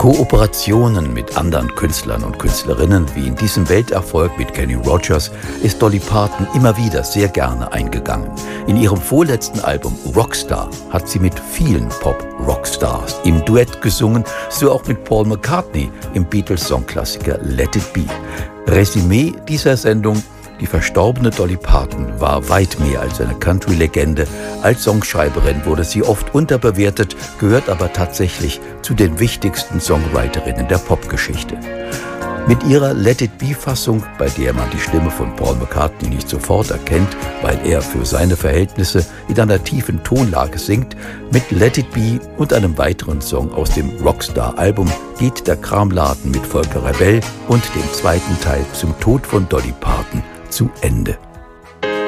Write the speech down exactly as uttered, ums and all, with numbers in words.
Kooperationen mit anderen Künstlern und Künstlerinnen, wie in diesem Welterfolg mit Kenny Rogers, ist Dolly Parton immer wieder sehr gerne eingegangen. In ihrem vorletzten Album Rockstar hat sie mit vielen Pop-Rockstars im Duett gesungen, so auch mit Paul McCartney im Beatles-Songklassiker Let It Be. Resümee dieser Sendung: Die verstorbene Dolly Parton war weit mehr als eine Country-Legende. Als Songschreiberin wurde sie oft unterbewertet, gehört aber tatsächlich zu den wichtigsten Songwriterinnen der Popgeschichte. Mit ihrer Let It Be-Fassung, bei der man die Stimme von Paul McCartney nicht sofort erkennt, weil er für seine Verhältnisse in einer tiefen Tonlage singt, mit Let It Be und einem weiteren Song aus dem Rockstar-Album geht der Kramladen mit Volker Rebell und dem zweiten Teil zum Tod von Dolly Parton zu Ende.